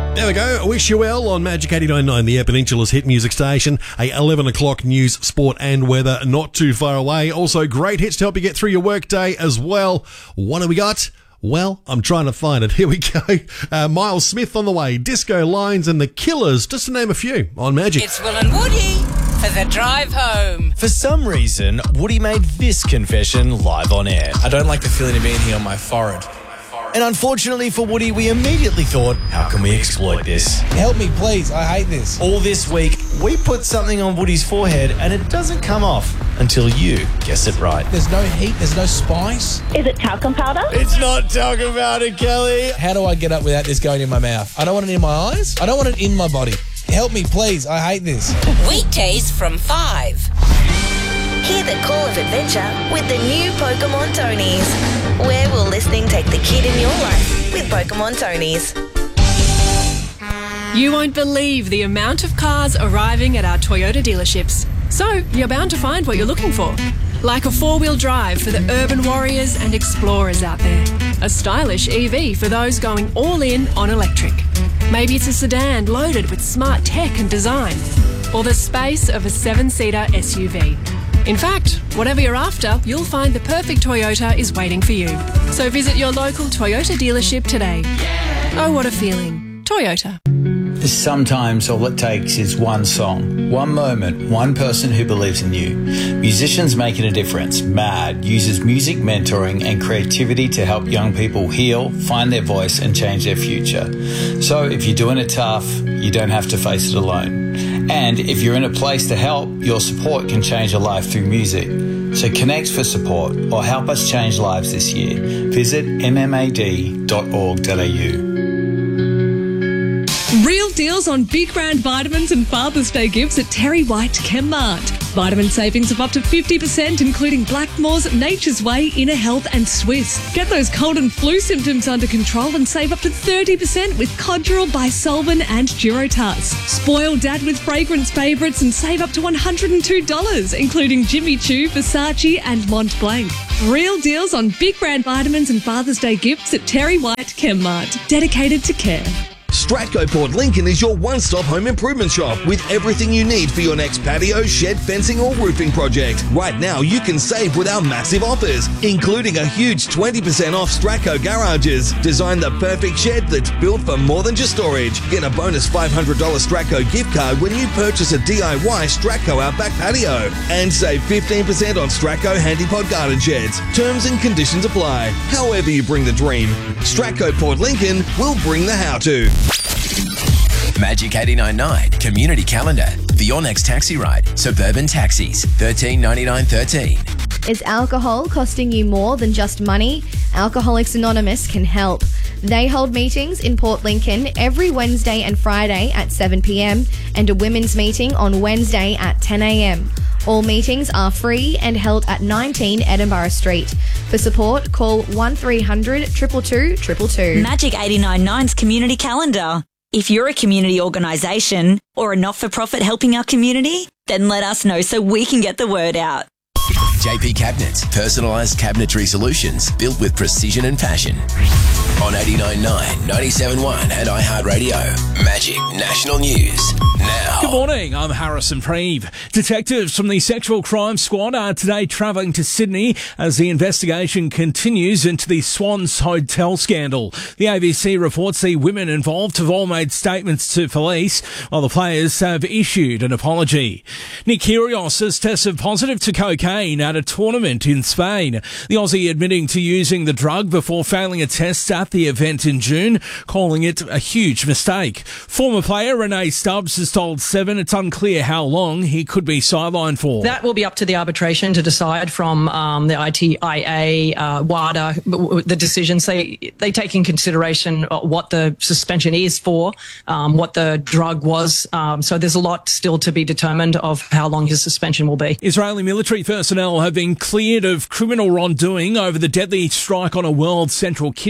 There we go. Wish you well on Magic 89.9, the Air Peninsula's hit music station. A 11 o'clock news, sport and weather not too far away. Also, great hits to help you get through your workday as well. What do we got? Well, I'm trying to find it. Here we go. Miles Smith on the way. Disco Lines and The Killers, just to name a few, on Magic. It's Will and Woody for the drive home. For some reason, Woody made this confession live on air. I don't like the feeling of being here on my forehead. And unfortunately for Woody, we immediately thought, how can we exploit this? Help me, please. I hate this. All this week, we put something on Woody's forehead and it doesn't come off until you guess it right. There's no heat. There's no spice. Is it talcum powder? It's not talking about it, Kelly. How do I get up without this going in my mouth? I don't want it in my eyes. I don't want it in my body. Help me, please. I hate this. Weekdays from 5. Hear the call of adventure with the new Pokemon Tonys. Where will listening take the kid in your life with Pokemon Tonys? You won't believe the amount of cars arriving at our Toyota dealerships. So you're bound to find what you're looking for. Like a four-wheel drive for the urban warriors and explorers out there. A stylish EV for those going all in on electric. Maybe it's a sedan loaded with smart tech and design. Or the space of a 7-seater SUV. In fact, whatever you're after, you'll find the perfect Toyota is waiting for you. So visit your local Toyota dealership today. Oh, what a feeling. Toyota. Sometimes all it takes is one song, one moment, one person who believes in you. Musicians Making a Difference, MAD, uses music mentoring and creativity to help young people heal, find their voice and change their future. So if you're doing it tough, you don't have to face it alone. And if you're in a place to help, your support can change a life through music. So connect for support or help us change lives this year. Visit mmad.org.au. Real deals on big brand vitamins and Father's Day gifts at Terry White Chemmart. Vitamin savings of up to 50%, including Blackmores, Nature's Way, Inner Health and Swiss. Get those cold and flu symptoms under control and save up to 30% with Codral, Bisolven and Durotas. Spoil Dad with fragrance favourites and save up to $102, including Jimmy Choo, Versace and Mont Blanc. Real deals on big brand vitamins and Father's Day gifts at Terry White Chemmart. Dedicated to care. Stratco Port Lincoln is your one-stop home improvement shop with everything you need for your next patio, shed, fencing or roofing project. Right now you can save with our massive offers, including a huge 20% off Stratco garages. Design the perfect shed that's built for more than just storage. Get a bonus $500 Stratco gift card when you purchase a DIY Stratco Outback patio. And save 15% on Stratco Handypod garden sheds. Terms and conditions apply. However you bring the dream, Stratco Port Lincoln will bring the how-to. Magic 89.9 Community Calendar for your next taxi ride. Suburban Taxis, $13.99.13. Is alcohol costing you more than just money? Alcoholics Anonymous can help. They hold meetings in Port Lincoln every Wednesday and Friday at 7 p.m. and a women's meeting on Wednesday at 10 a.m. All meetings are free and held at 19 Edinburgh Street. For support, call 1300 222 222. Magic 89.9's Community Calendar. If you're a community organisation or a not-for-profit helping our community, then let us know so we can get the word out. JP Cabinets, personalised cabinetry solutions built with precision and passion. On 89.9, 97.1 and iHeartRadio. Magic National News now. Good morning, I'm Harrison Preeve. Detectives from the Sexual Crime Squad are today travelling to Sydney as the investigation continues into the Swans Hotel scandal. The ABC reports the women involved have all made statements to police, while the players have issued an apology. Nick Kyrgios has tested positive to cocaine at a tournament in Spain. The Aussie admitting to using the drug before failing a test at the event in June, calling it a huge mistake. Former player Renee Stubbs has told Seven it's unclear how long he could be sidelined for. That will be up to the arbitration to decide from the ITIA, WADA, the decisions. They take in consideration what the suspension is for, what the drug was. So there's a lot still to be determined of how long his suspension will be. Israeli military personnel have been cleared of criminal wrongdoing over the deadly strike on a World Central Kitchen contract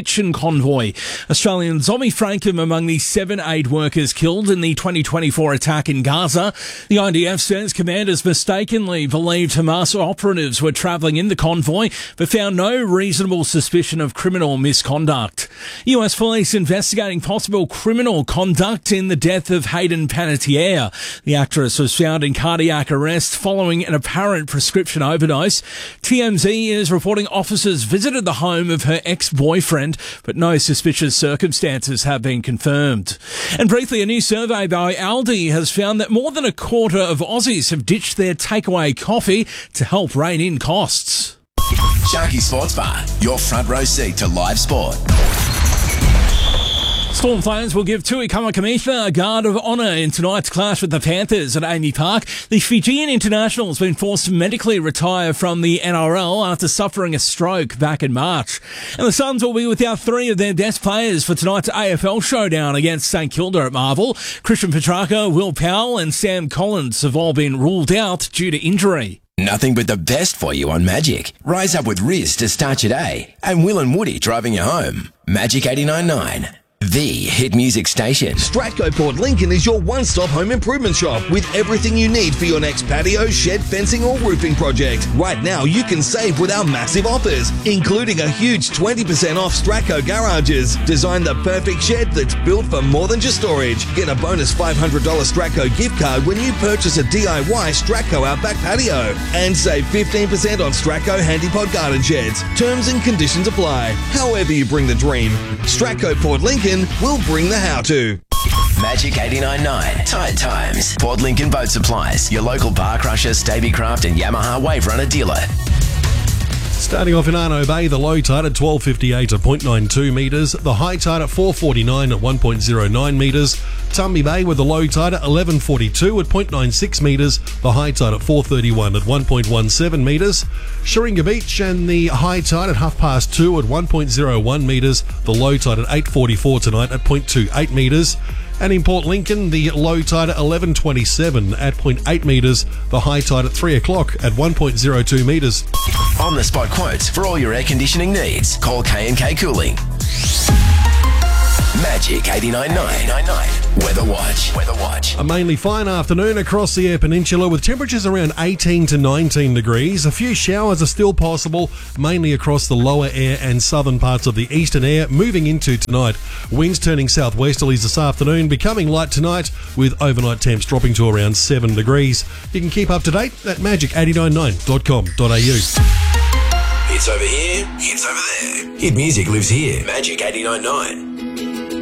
convoy. Australian Zombie Frankham among the 7 aid workers killed in the 2024 attack in Gaza. The IDF says commanders mistakenly believed Hamas operatives were travelling in the convoy, but found no reasonable suspicion of criminal misconduct. US police investigating possible criminal conduct in the death of Hayden Panettiere. The actress was found in cardiac arrest following an apparent prescription overdose. TMZ is reporting officers visited the home of her ex-boyfriend, but no suspicious circumstances have been confirmed. And briefly, a new survey by Aldi has found that more than a quarter of Aussies have ditched their takeaway coffee to help rein in costs. Sharky Sports Bar, your front row seat to live sport. Storm fans will give Tui Kamikamica a guard of honour in tonight's clash with the Panthers at Amy Park. The Fijian international has been forced to medically retire from the NRL after suffering a stroke back in March. And the Suns will be without 3 of their best players for tonight's AFL showdown against St Kilda at Marvel. Christian Petrarca, Will Powell and Sam Collins have all been ruled out due to injury. Nothing but the best for you on Magic. Rise up with Riz to start your day. And Will and Woody driving you home. Magic 89.9. The hit music station. Stratco Port Lincoln is your one-stop home improvement shop with everything you need for your next patio, shed, fencing or roofing project. Right now you can save with our massive offers, including a huge 20% off Stratco garages. Design the perfect shed that's built for more than just storage. Get a bonus $500 Stratco gift card when you purchase a DIY Stratco Outback patio. And save 15% on Stratco Handypod garden sheds. Terms and conditions apply. However you bring the dream, Stratco Port Lincoln will bring the how-to. Magic 89.9. Tide Times. Port Lincoln Boat Supplies. Your local bar crusher, Stabicraft and Yamaha Wave Runner dealer. Starting off in Arno Bay, the low tide at 12.58 at 0.92 metres, the high tide at 4.49 at 1.09 metres, Tumby Bay with the low tide at 11.42 at 0.96 metres, the high tide at 4.31 at 1.17 metres, Sharinga Beach and the high tide at 2:30 at 1.01 metres, the low tide at 8.44 tonight at 0.28 metres, and in Port Lincoln, the low tide at 11.27 at 0.8 metres, the high tide at 3 o'clock at 1.02 metres. On the spot quotes for all your air conditioning needs. Call K&K Cooling. Magic 89.9. Weather Watch. A mainly fine afternoon across the Eyre Peninsula with temperatures around 18 to 19 degrees. A few showers are still possible, mainly across the lower Eyre and southern parts of the eastern Eyre moving into tonight. Winds turning southwesterlies this afternoon, becoming light tonight with overnight temps dropping to around 7 degrees. You can keep up to date at magic899.com.au. Hits over here, hits over there. Hit music lives here. Magic 89.9.